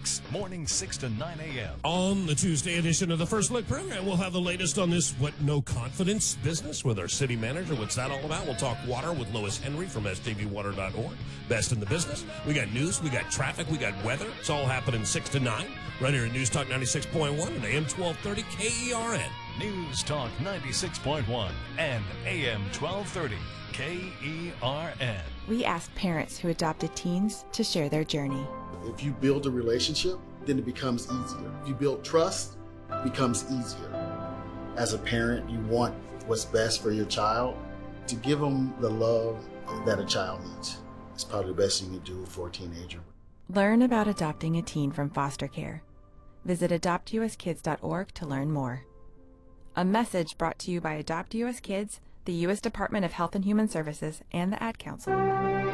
Talks, morning 6 to 9 a.m. On the Tuesday edition of the First Look program, we'll have the latest on this no confidence business with our city manager. What's that all about? We'll talk water with Lois Henry from stvwater.org. Best in the business. We got news, we got traffic, we got weather. It's all happening 6 to 9 right here at News Talk 96.1 and AM 1230 KERN. News Talk 96.1 and AM 1230 KERN. We ask parents who adopted teens to share their journey. If you build a relationship, then it becomes easier. If you build trust, it becomes easier. As a parent, you want what's best for your child. To give them the love that a child needs. It's probably the best you can do for a teenager. Learn about adopting a teen from foster care. Visit adoptuskids.org to learn more. A message brought to you by Adopt US Kids, the U.S. Department of Health and Human Services, and the Ad Council.